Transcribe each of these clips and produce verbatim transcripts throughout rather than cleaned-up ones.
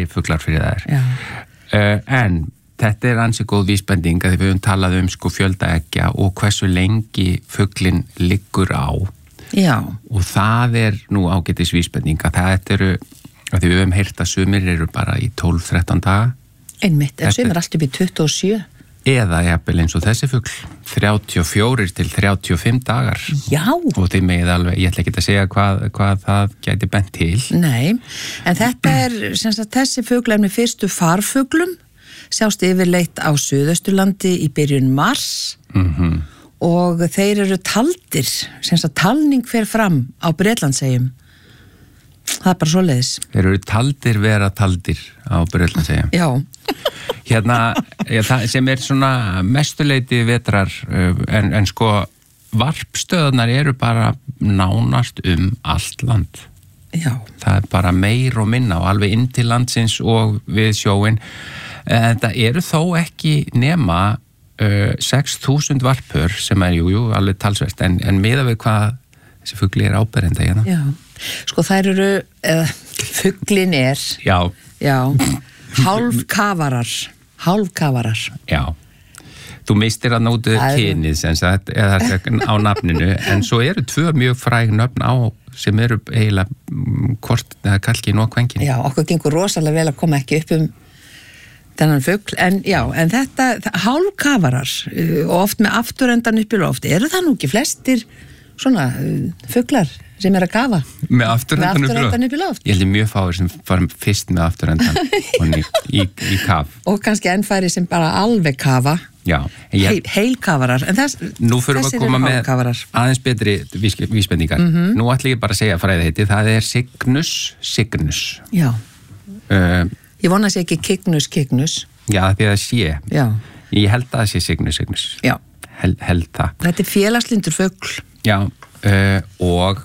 fuglar fyrir þær. Uh, en þetta er ansi góð vísbending að við höfum talað um sko fjöldaeggja og hversu lengi fuglinn liggur á. Já. Og það er nú ágætis vísbending að það eru, að því við höfum heyrt að sumir eru bara í tólf til þrettán daga. Einmitt, en sumir allt upp í tuttugu og sjö. Eða jafnvel eins og þessi fugl, þrjátíu og fjórir til þrjátíu og fimm dagar. Já. Og þið megið alveg, ég ætla ekki að segja hvað, hvað það gæti bent til. Nei, en þetta er, sem sagt, þessi fugl er með fyrstu farfuglum, sjást yfirleitt á Suðausturlandi í byrjun mars Mhm. og þeir eru taldir, sem sagt, talning fer fram á Bretlandseyjum. Það er bara svoleiðis. Þeir eru taldir vera taldir á Bretlandseyjum. Já. Hérna, ja, það sem er svona mestuleiti vetrar, en, en sko varpstöðunar eru bara nánast um allt land. Já. Það er bara meir og minna og alveg inn til landsins og við sjóin. Þetta eru þó ekki nema uh, sex þúsund varpur sem er, jú, jú, alveg talsvert, en, en miðað við hvað þessi fugli er áberenda hérna. Já. Sko þær eru, eða fuglin er, Já. já, hálfkafarar, hálfkafarar. Já. Þú mistir að nótuð kynið sem sagt, eða á nafninu, en svo eru tvö mjög fræg nöfn á sem eru eiginlega hvort eða kalkin og kvenkin. Já, okkur gengur rosalega vel að koma ekki upp um þennan fugl, en já, en þetta hálfkafarar og oft með afturendan upp í loft, eru það nú ekki flestir svona fuglar sem er að kafa? Með afturendan, með afturendan upp í loft? Ég held mjög fáir sem farum fyrst með afturendan og í, í, í kaf. Og kannski ennfæri sem bara alveg kafa. Já. Ég, Heil, heilkafarar, en þess, nú fyrir að koma með hálfkafarar. Aðeins betri vís, vísbendingar. Mm-hmm. Nú ætla ég bara að segja fræði heiti, það er Cygnus cygnus. Já. Uh, Ég vona að sé ekki Cygnus cygnus. Já, því að það sé. Já. Ég held að það sé Cygnus cygnus. Já. Held, held það. Þetta er félagslindur fugl. Já, uh, og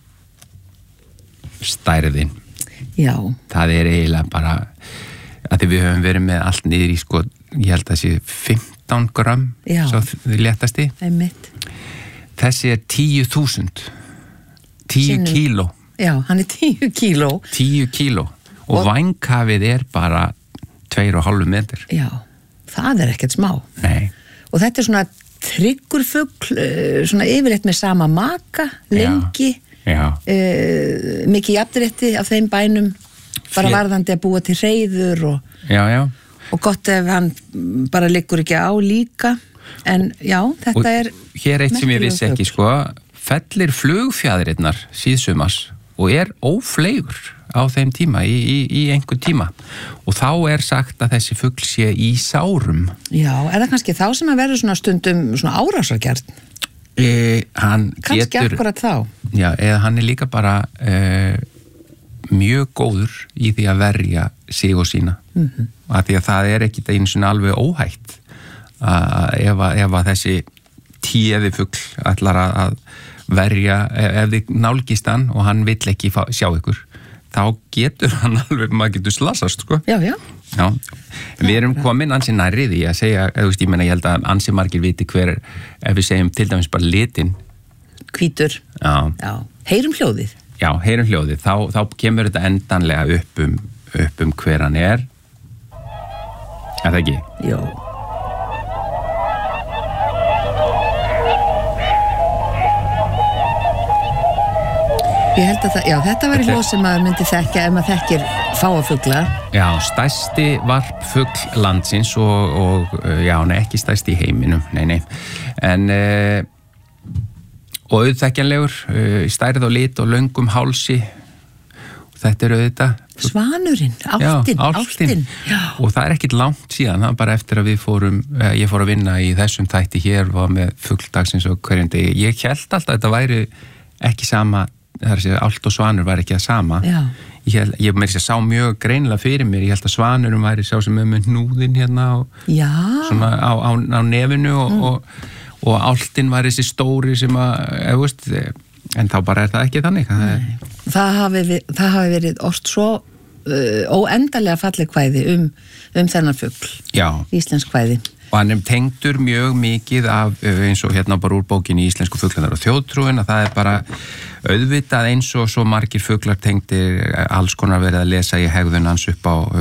stærðin. Já. Það er eiginlega bara, að því við höfum verið með allt niður í sko, ég held að það sé fimmtán grömm, Já. svo þið léttasti. Einmitt. Þessi er tíu þúsund. Tíu Sinnum. kíló. Já, hann er tíu kíló. Tíu kíló. Og, og vængkafið er bara tveir og hálfu metr. Já, það er ekkert smá. Nei. Og þetta er svona tryggur fugl, svona yfirleitt með sama maka, lengi, Já. Uh, mikið jafnrétti af þeim bænum, bara Fél... varðandi að búa til hreiður og, já, já. og gott ef hann bara liggur ekki á líka, en já, þetta og er hér eitt sem ég vissi ekki, sko, fellir flugfjæðirinnar síðsumars og er ófleygur á þeim tíma, í, í, í einhver tíma, og þá er sagt að þessi fugl sé í sárum. Já, er það kannski þá sem að verður svona stundum svona árásargjarn? E, hann kannski getur, akkurat þá. Já, eða hann er líka bara e, mjög góður í því að verja sig og sína. Mm-hmm. Af því að það er ekki einu svona alveg óhætt að ef, að, ef að þessi tíeði fugl ætlar að verja, ef þið nálgist hann og hann vill ekki fá, sjá ykkur, þá getur hann alveg, maður getur slasast, sko. Já, já. Já, við erum komin ansi nærri því að segja, ég menna, ég held að ansi margir viti hver, ef við segjum til dæmis bara litin. Hvítur. Já. Já. Heyrum hljóðið. Já, heyrum hljóðið. Þá, þá kemur þetta endanlega upp um, upp um hver hann er. Er það ekki? Jó. Ég held að það, já, þetta var í hljóð sem maður myndi þekkja ef maður þekkir fáafugla. Já, stærsti varpfugl landsins og, og já, nei, ekki stærsti í heiminum, nei, nei. En, uh, og auðþekkjanlegur, uh, stærð og lit og löngum hálsi. Þetta er auðvitað. Svanurinn, álftin, já, álftin. Já. Og það er ekkit langt síðan, það bara eftir að við fórum, uh, ég fór að vinna í þessum þætti hér, var með fugldagsins og hverjum degi. Ég held alltaf að þetta væri ekki sama, það er að segja, ált og svanur var ekki það sama. Já. Ég, held, ég meiri að sá mjög greinilega fyrir mér, ég held að svanurum væri sá sem er með hnúðin hérna og já. Svona á, á, á nefinu og, mm. og, og áltin var þessi stóri sem að, eða veist, en þá bara er það ekki þannig. Það, er... það, hafi, það hafi verið orst svo uh, óendalega falleg kvæði um, um þennan fugl. Já. Íslensk kvæði. Og hann er tengdur mjög mikið af, eins og hérna bara úr bókinni Íslensku fuglarnar og þjóðtrúin, að það er bara auðvitað eins og svo margir fuglar tengdir alls konar verið að lesa í hegðun hans upp á